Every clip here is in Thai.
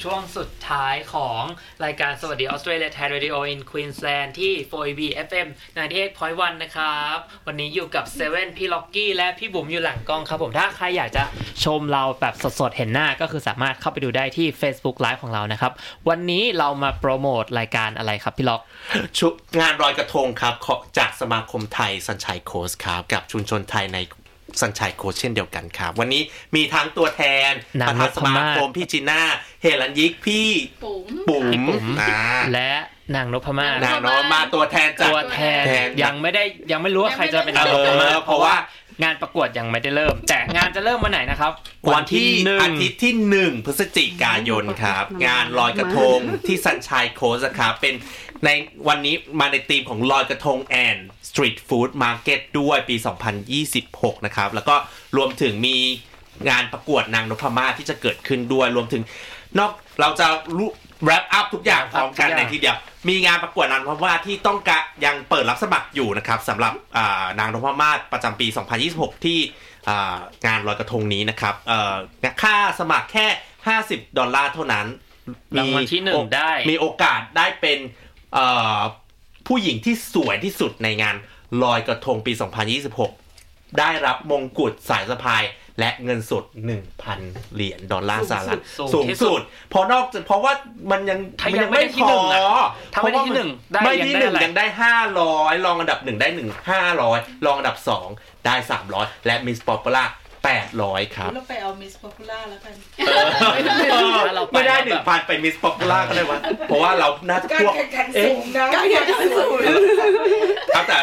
ช่วงสุดท้ายของรายการสวัสดีออสเตรเลียไทยเรดิโอ in Queensland ที่ 4AB FM 98.1 นะครับวันนี้อยู่กับเซเว่นพี่ล็อกกี้และพี่บุ๋มอยู่หลังกล้องครับผมถ้าใครอยากจะชมเราแบบสดๆเห็นหน้าก็คือสามารถเข้าไปดูได้ที่ Facebook Live ของเรานะครับวันนี้เรามาโปรโมทรายการอะไรครับพี่ล็อกงานลอยกระทงครับจากสมาคมไทยสัญชัยโค้ชครับกับชุมชนไทยในสัญชัยโค้ชเช่นเดียวกันครับวันนี้มีทั้งตัวแทนประธานสมาคมพี่จีน่าเฮลันยิกพี่ปุ๋มและนางนพมาศนางนพมาศตัวแทนยังไม่รู้ว่าใครจะเป็นนางนพมาศเพราะว่างานประกวดยังไม่ได้เริ่มแต่งานจะเริ่มวันไหนนะครับวันที่อาทิตย์ที่1พฤศจิกายนครับงานลอยกระทงที่สัญชัยโค้ชครับเป็นในวันนี้มาในธีมของลอยกระทงแอนด์สตรีทฟู้ดมาร์เก็ตด้วยปี2026นะครับแล้วก็รวมถึงมีงานประกวดนางนพมาศที่จะเกิดขึ้นด้วยรวมถึงเราจะwrap up ทุกอย่างพร้อมกันในทีเดียวมีงานประกวดนางนพมาศที่ต้องยังเปิดรับสมัครอยู่นะครับสำหรับนางนพมาศประจำปี2026ที่งานลอยกระทงนี้นะครับค่าสมัครแค่$50เท่านั้นรางวัลที่1ได้มีโอกาสได้เป็นผู้หญิงที่สวยที่สุดในงานลอยกระทงปี2026ได้รับมงกุฎสายสะพายและเงินสด $1,000 สหรัฐสูงสุดเพราะว่ามันยังไม่พอถ้าไม่ได้ที่1ได้ยังได้500รองอันดับ1ได้500รองอันดับ2ได้300และมิสป๊อปปูล่า800ครับเราไปเอามิสป๊อปปูล่าแล้วกันไม่ได้ 1,000 ไปมิสป๊อปปูล่าก็ได้วะเพราะว่าเราน่าจะพวกการแข่งขันสูงนะการแข่งขันสูงครับแต่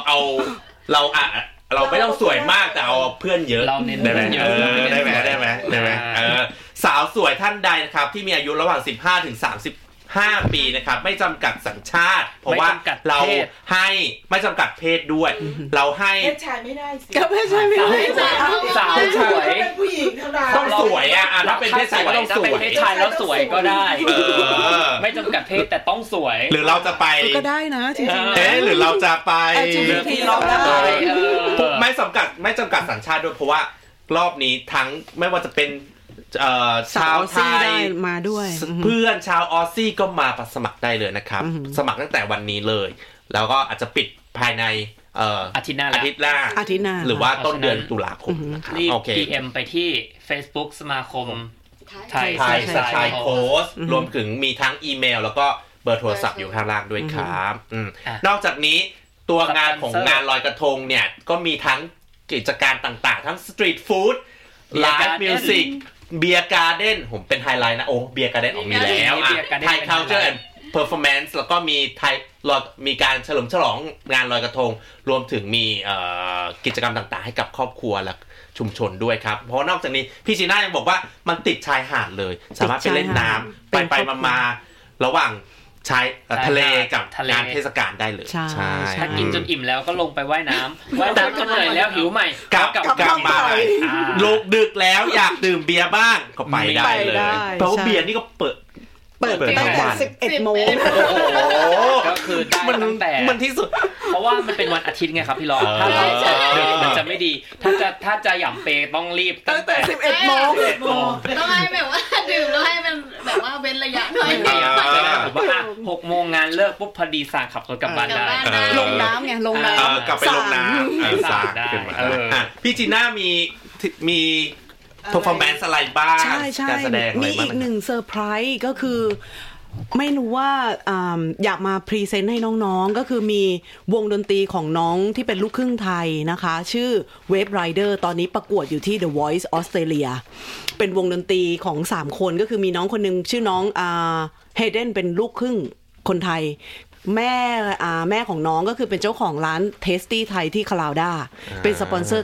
เราไม่ต้องสวยมากแต่เอาเพื่อนเยอะได้ไหมได้ไหมสาวสวยท่านใดนะครับที่มีอายุระหว่าง15 ถึง 35 ปีนะครับไม่จำกัดสัญชาติเพราะว่าเราให้ไม่จำกัดเพศด้วยเราให้เพศชายไม่ได้สิกับเพศชายไม่ได้สาวสวยเป็นผู้หญิงเท่านั้นต้องสวยถ้าเป็นเพศชายก็ต้องสวยเพศชายแล้วสวยก็ได้ไม่จำกัดเพศแต่ต้องสวยหรือเราจะไปก็ได้นะจริงๆหรือเราจะไปหรือที่เราได้ไม่จำกัดสัญชาติด้วยเพราะว่ารอบนี้ทั้งไม่ว่าจะเป็นชาวไทยมาด้วยเพื่อนชาวออสซี่ก็มาสมัครได้เลยนะครับสมัครตั้งแต่วันนี้เลยแล้วก็อาจจะปิดภายในอาทิตย์หน้าหรือว่าต้นเดือนตุลาคมนะครับโอเค PM ไปที่ Facebook สมาคมไทยสัญชัยโค้ชรวมถึงมีทั้งอีเมลแล้วก็เบอร์โทรศัพท์อยู่ข้างล่างด้วยครับนอกจากนี้ตัวงานของงานลอยกระทงเนี่ยก็มีทั้งกิจการต่างๆทั้งสตรีทฟู้ดไลฟ์มิวสิกเบียร์การ์เด้นผมเป็นไฮไลท์นะเบียร์การ์เด้นออกมีแล้วไทย culture and performance แล้วก็มีการเฉลิมฉลองงานลอยกระทงรวมถึงมีกิจกรรมต่างๆให้กับครอบครัวและชุมชนด้วยครับเพราะนอกจากนี้พี่จีน่ายังบอกว่ามันติดชายหาดเลยสามารถไปเล่นน้ำไปมาระหว่างชายทะเลกับงานเทศกาลได้เลยใช่ถ้ากินจนอิ่มแล้วก็ลงไปว่ายน้ำจนเหนื่อยแล้วหิวใหม่กลับมาลูกดึกแล้วอยากดื่มเบียร์บ้างก็ไปได้เลยเพราะว่าเบียร์นี่ก็เปิดตั้งแต่ 11 โมงก็คือได้ตั้งแต่มันที่สุดเพราะว่ามันเป็นวันอาทิตย์ไงครับพี่รอถ้าเรามันจะไม่ดีถ้าจะหย่ำเปต้องรีบตั้งแต่ 11 โมงต้องให้แบบว่าดื่มแล้วให้มันแบบว่าเว้นระยะหน่อยผมว่า6 โมงงานเลิกปุ๊บพอดีสั่งขับรถกลับบ้านได้ลงน้ำไงลงน้ำกลับไปลงน้ำสั่งได้พี่จีน่ามีperformance อะไรบ้างการแสดงอะไรบ้างมีอีกหนึ่งเซอร์ไพรส์ก็คือไม่รู้ว่าอยากมาพรีเซนต์ให้น้องๆก็คือมีวงดนตรีของน้องที่เป็นลูกครึ่งไทยนะคะชื่อ Wave Rider ตอนนี้ประกวดอยู่ที่ The Voice Australia เป็นวงดนตรีของ3คนก็คือมีน้องคนนึงชื่อน้องเฮเดนเป็นลูกครึ่งคนไทยแม่ของน้องก็คือเป็นเจ้าของร้าน Tasty ไทยที่คาลาวดาเป็นสปอนเซอร์